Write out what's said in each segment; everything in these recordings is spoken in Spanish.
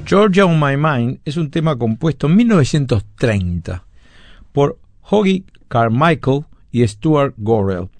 Georgia on My Mind es un tema compuesto en 1930 por Hoagy Carmichael y Stuart Gorrell.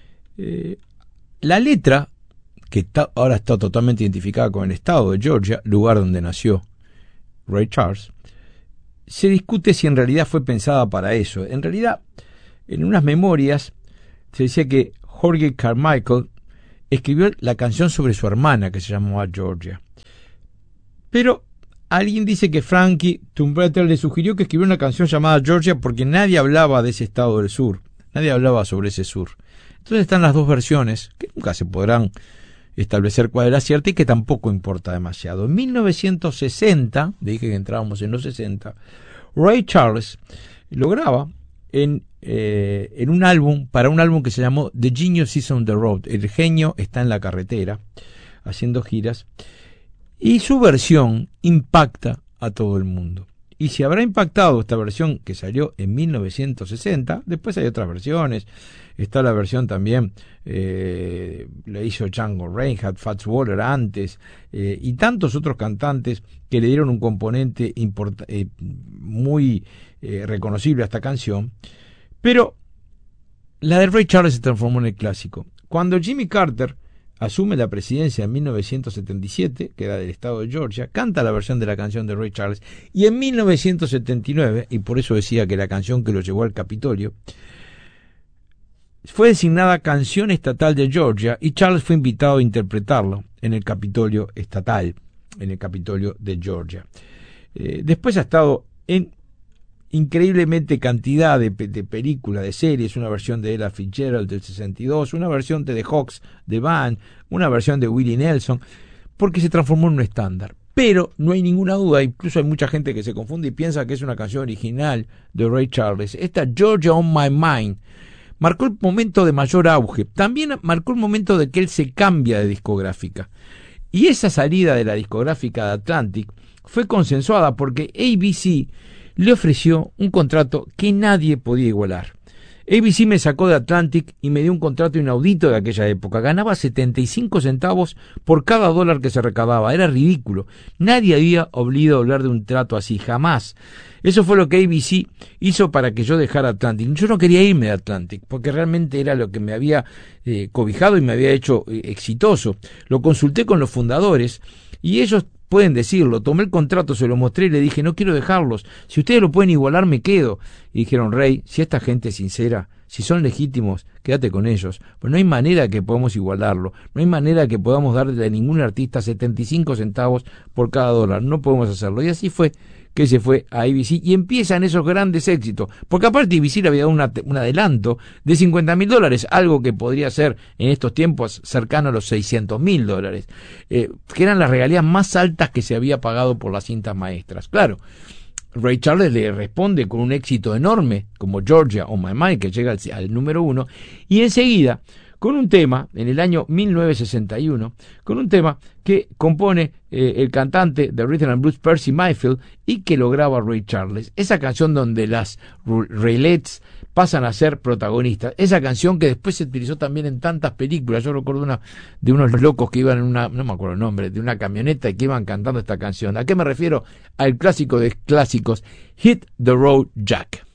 La letra, que ahora está totalmente identificada con el estado de Georgia, lugar donde nació Ray Charles, se discute si en realidad fue pensada para eso. En realidad, en unas memorias se decía que Hoagy Carmichael escribió la canción sobre su hermana, que se llamaba Georgia. Pero alguien dice que Frankie Tumbeter le sugirió que escribiera una canción llamada Georgia porque nadie hablaba de ese estado del sur, nadie hablaba sobre ese sur. Entonces están las dos versiones, que nunca se podrán establecer cuál era cierta y que tampoco importa demasiado. En 1960, dije que entrábamos en los 60, Ray Charles lo graba en un álbum, para un álbum que se llamó The Genius is on the Road, el genio está en la carretera, haciendo giras, y su versión impacta a todo el mundo. Y si habrá impactado esta versión que salió en 1960, después hay otras versiones, está la versión también, la hizo Django Reinhardt, Fats Waller antes, y tantos otros cantantes que le dieron un componente muy reconocible a esta canción. Pero la de Ray Charles se transformó en el clásico. Cuando Jimmy Carter asume la presidencia en 1977, que era del estado de Georgia, canta la versión de la canción de Ray Charles, y en 1979, y por eso decía que la canción que lo llevó al Capitolio, fue designada canción estatal de Georgia, y Charles fue invitado a interpretarlo en el Capitolio estatal, en el Capitolio de Georgia. Después ha estado en increíblemente cantidad de películas, de series, una versión de Ella Fitzgerald del 62, una versión de The Hawks de Band, una versión de Willie Nelson, porque se transformó en un estándar. Pero no hay ninguna duda, incluso hay mucha gente que se confunde y piensa que es una canción original de Ray Charles. Esta Georgia on My Mind marcó el momento de mayor auge, también marcó el momento de que él se cambia de discográfica. Y esa salida de la discográfica de Atlantic fue consensuada porque ABC le ofreció un contrato que nadie podía igualar. ABC me sacó de Atlantic y me dio un contrato inaudito de aquella época. Ganaba 75 centavos por cada dólar que se recaudaba. Era ridículo. Nadie había oído hablar de un trato así, jamás. Eso fue lo que ABC hizo para que yo dejara Atlantic. Yo no quería irme de Atlantic, porque realmente era lo que me había cobijado y me había hecho exitoso. Lo consulté con los fundadores y ellos pueden decirlo. Tomé el contrato, se lo mostré y le dije, no quiero dejarlos. Si ustedes lo pueden igualar, me quedo. Y dijeron, Rey, si esta gente es sincera, si son legítimos, quédate con ellos. Pero no hay manera que podamos igualarlo. No hay manera que podamos darle a ningún artista 75 centavos por cada dólar. No podemos hacerlo. Y así fue que se fue a ABC y empiezan esos grandes éxitos. Porque aparte ABC le había dado un adelanto de $50,000, algo que podría ser en estos tiempos cercano a los $600,000, que eran las regalías más altas que se había pagado por las cintas maestras. Claro, Ray Charles le responde con un éxito enorme, como Georgia on My Mind, que llega al número 1, y enseguida con un tema, en el año 1961, con un tema que compone el cantante de Rhythm and Blues Percy Mayfield y que lo graba Ray Charles. Esa canción donde las Raylettes pasan a ser protagonistas. Esa canción que después se utilizó también en tantas películas. Yo recuerdo de unos locos que iban en una, no me acuerdo el nombre, de una camioneta y que iban cantando esta canción. ¿A qué me refiero? Al clásico de clásicos, Hit the Road Jack.